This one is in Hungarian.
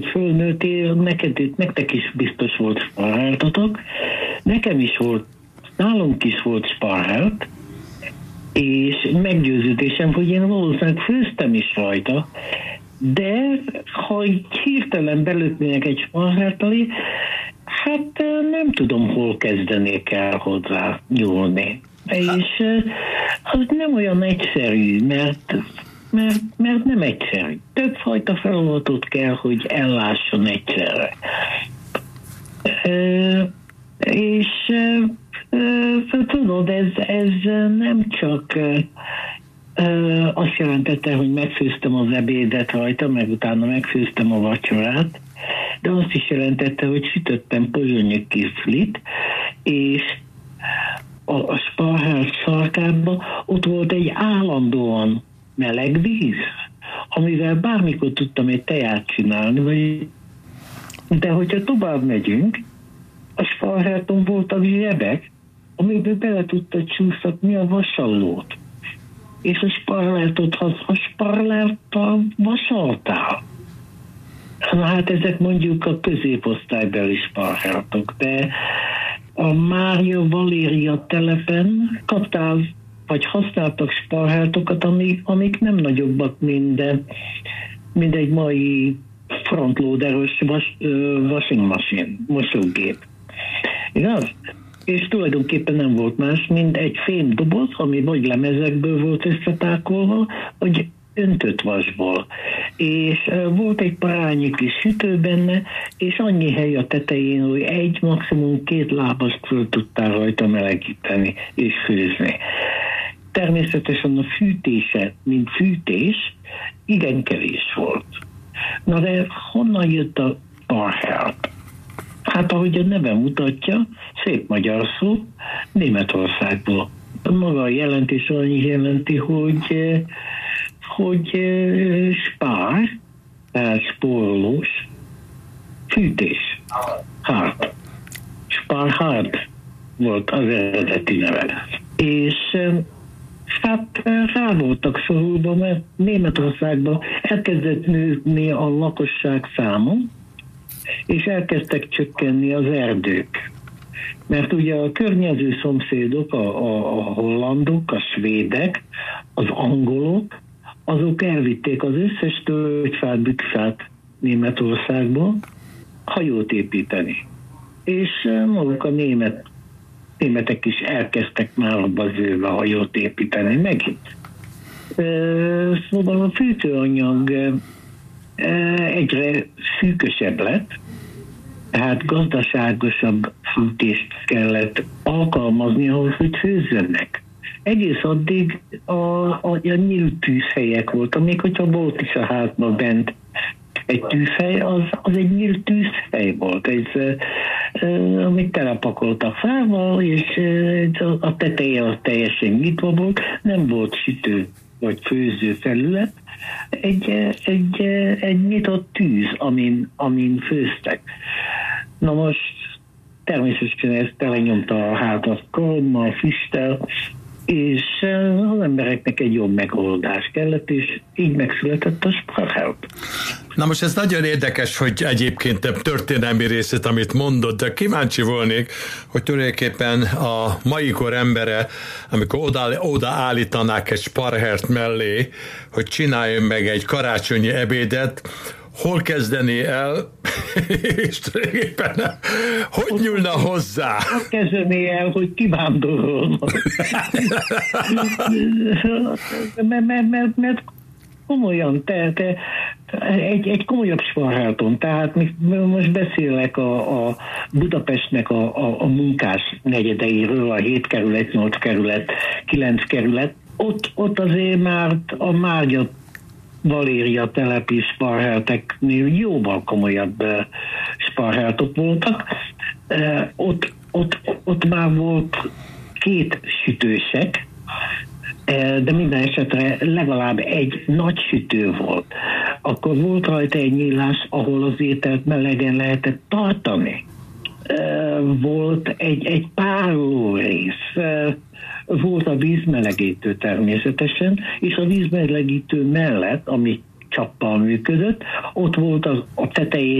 fölnőttél, nektek is biztos volt sparhártatok, nekem is volt, nálunk is volt sparhárt, és meggyőződésem, hogy én valószínűleg főztem is rajta, de ha hirtelen belöknének egy sparhártali, hát nem tudom, hol kezdenék el hozzá nyúlni. És az nem olyan egyszerű, mert nem egyszerű. Többfajta feladatot kell, hogy ellásson egyszerre. És tudod, ez nem csak azt jelentette, hogy megfőztem az ebédet rajta, meg utána megfőztem a vacsorát, de azt is jelentette, hogy sütöttem pozsonyi kiflit, és a sparhárt sarkában ott volt egy állandóan meleg víz, amivel bármikor tudtam egy teját csinálni, de hogyha tovább megyünk, a sparhárton voltak zsebek, amiből bele tudtad csúsztatni a vasallót. És a sparlátot, ha sparláttal vasaltál. Na hát ezek mondjuk a középosztálybeli sparhátok, de a Mária Valéria telepen kaptál, vagy használtak sparhátokat, amik nem nagyobbak, mint egy mai frontloaderos washing machine, mosógép. Igaz? És tulajdonképpen nem volt más, mint egy fémdoboz, ami vagy lemezekből volt összetákolva, vagy öntött vasból. És volt egy parányi kis sütő benne, és annyi hely a tetején, hogy egy, maximum 2 lábast föl tudtál rajta melegíteni és főzni. Természetesen a fűtése, mint fűtés, igen kevés volt. Na de honnan jött a sparhárt? Hát ahogy a neve mutatja, szép magyar szó, Németországból. Maga a jelentés annyi jelenti, hogy spár, tehát spórolós, fűtés, hárt. Sparhard volt az eredeti neve. És hát rá voltak szorulva, mert Németországban elkezdett nőni a lakosság száma, és elkezdtek csökkenni az erdők. Mert ugye a környező szomszédok, a hollandok, a svédek, az angolok, azok elvitték az összes tölgyfát, bükkfát Németországból hajót építeni. És maguk a németek is elkezdtek már abba zőve hajót építeni megint. Szóval a fűtőanyag egyre szűkösebb lett, tehát gazdaságosabb fűtést kellett alkalmazni ahhoz, hogy főzzenek. Egész addig a nyílt tűzhelyek voltak, még hogyha volt is a házban bent egy tűzhely, az egy nyílt tűzhely volt, amit telepakoltak fával, és a teteje az teljesen nyitva volt, nem volt sütő vagy főző felület, egy nyitott tűz, amin főztek. Na most természetesen ezt telenyomta a hátat korommal, füsttel, és az embereknek egy jobb megoldás kellett, és így megszületett a sparhát. Na most ez nagyon érdekes, hogy egyébként a történelmi részét, amit mondod, de kíváncsi volnék, hogy tulajdonképpen a mai kor embere, amikor oda állítanák egy sparhert mellé, hogy csináljon meg egy karácsonyi ebédet, hol kezdené el, és tulajdonképpen hogy nyúlna hozzá? Hol kezdené el, hogy kivándorolna. mert komolyan, egy komolyabb sparháton, tehát most beszélek a Budapestnek a munkás negyedeiről, a 7 kerület, 8 kerület, 9 kerület, ott azért már a Mária Valéria telepi sparháteknél jóval komolyabb sparhátok voltak. Ott már volt 2 sütősek, de minden esetre legalább egy nagy sütő volt. Akkor volt rajta egy nyílás, ahol az ételt melegen lehetett tartani. Volt egy pároló rész, volt a vízmelegítő természetesen, és a vízmelegítő mellett, ami csappal működött, ott volt a tetején